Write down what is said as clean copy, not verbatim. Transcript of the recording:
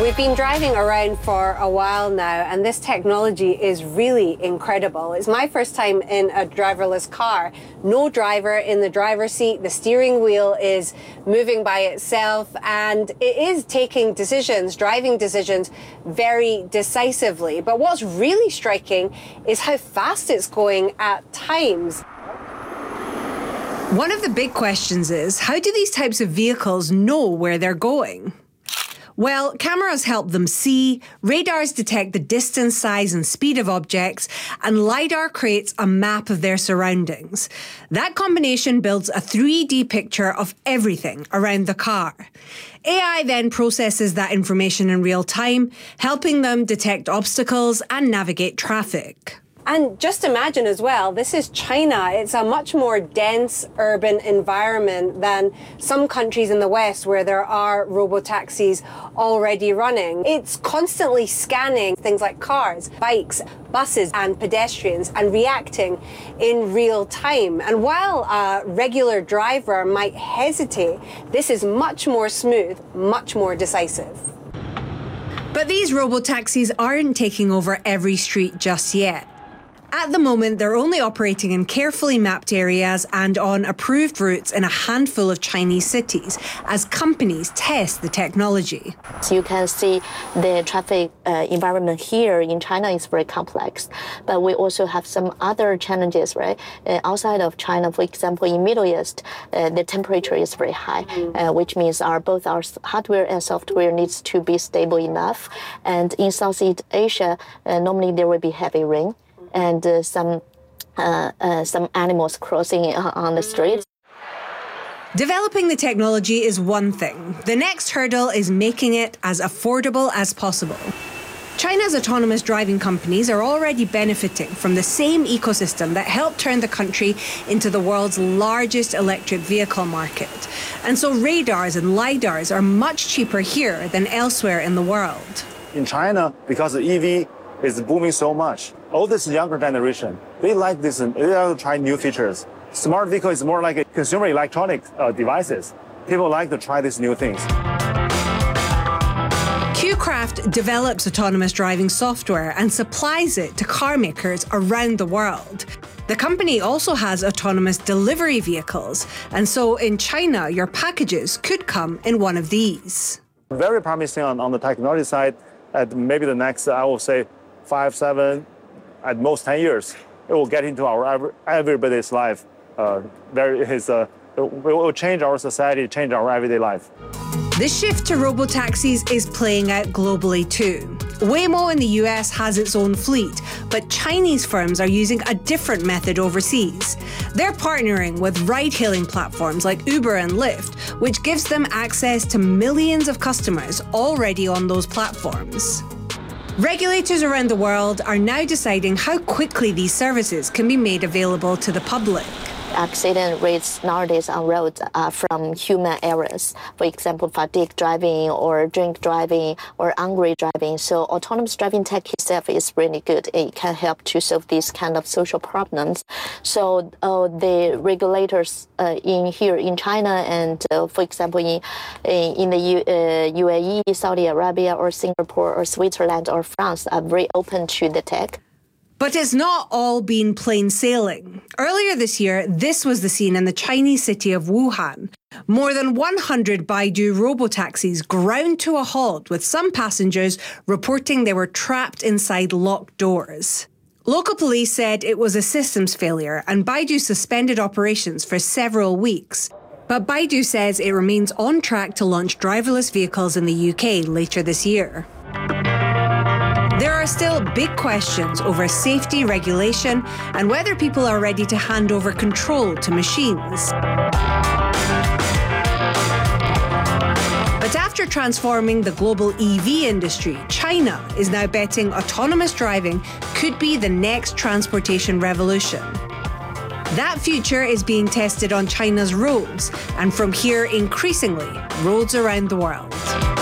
We've been driving around for a while now, and this technology is really incredible. It's my first time in a driverless car. No driver in the driver's seat. The steering wheel is moving by itself, and it is taking decisions, driving decisions, very decisively. But what's really striking is how fast it's going at times. One of the big questions is, how do these types of vehicles know where they're going? Well, cameras help them see, radars detect the distance, size and speed of objects, and LiDAR creates a map of their surroundings. That combination builds a 3D picture of everything around the car. AI then processes that information in real time, helping them detect obstacles and navigate traffic. And just imagine as well, this is China. It's a much more dense urban environment than some countries in the West where there are robotaxis already running. It's constantly scanning things like cars, bikes, buses and pedestrians and reacting in real time. And while a regular driver might hesitate, this is much more smooth, much more decisive. But these robotaxis aren't taking over every street just yet. At the moment, they're only operating in carefully mapped areas and on approved routes in a handful of Chinese cities as companies test the technology. So you can see the traffic environment here in China is very complex, but we also have some other challenges, right? Outside of China, for example, in Middle East, the temperature is very high, which means both our hardware and software needs to be stable enough. And in Southeast Asia, normally there will be heavy rain and some animals crossing on the streets. Developing the technology is one thing. The next hurdle is making it as affordable as possible. China's autonomous driving companies are already benefiting from the same ecosystem that helped turn the country into the world's largest electric vehicle market. And so radars and LiDARs are much cheaper here than elsewhere in the world. In China, because the EV is booming so much, all this younger generation, they like this, they like to try new features. Smart vehicle is more like a consumer electronic devices. People like to try these new things. Qcraft develops autonomous driving software and supplies it to car makers around the world. The company also has autonomous delivery vehicles, and so in China, your packages could come in one of these. Very promising on the technology side. At maybe the next, I will say, 5, 7, at most 10 years, it will get into our everybody's life. It will change our society, change our everyday life. The shift to robotaxis is playing out globally too. Waymo in the US has its own fleet, but Chinese firms are using a different method overseas. They're partnering with ride-hailing platforms like Uber and Lyft, which gives them access to millions of customers already on those platforms. Regulators around the world are now deciding how quickly these services can be made available to the public. Accident rates nowadays on roads are from human errors. For example, fatigue driving or drink driving or angry driving. So autonomous driving tech itself is really good. It can help to solve these kind of social problems. So the regulators here in China and, for example, in the UAE, Saudi Arabia, or Singapore, or Switzerland, or France are very open to the tech. But it's not all been plain sailing. Earlier this year, this was the scene in the Chinese city of Wuhan. More than 100 Baidu robotaxis ground to a halt, with some passengers reporting they were trapped inside locked doors. Local police said it was a systems failure, and Baidu suspended operations for several weeks. But Baidu says it remains on track to launch driverless vehicles in the UK later this year. There are still big questions over safety, regulation, and whether people are ready to hand over control to machines. But after transforming the global EV industry, China is now betting autonomous driving could be the next transportation revolution. That future is being tested on China's roads, and from here, increasingly, roads around the world.